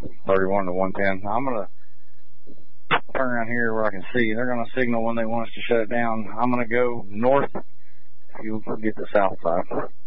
31 to 110. I'm going to turn around here where I can see. They're going to signal when they want us to shut it down. I'm going to go north. You'll get the south side.